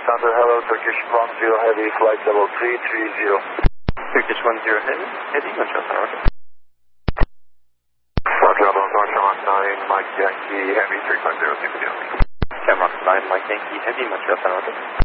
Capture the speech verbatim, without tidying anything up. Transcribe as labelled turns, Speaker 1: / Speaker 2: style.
Speaker 1: Center, hello, Turkish one zero Heavy, flight level three three zero.
Speaker 2: Turkish one zero Heavy, Heavy, Montreal Center, okay.
Speaker 1: Montreal, Shamrock nine, Mike Yankee, Heavy, three five zero, six zero.
Speaker 2: Shamrock nine, Mike Yankee, Heavy, Montreal Center, okay.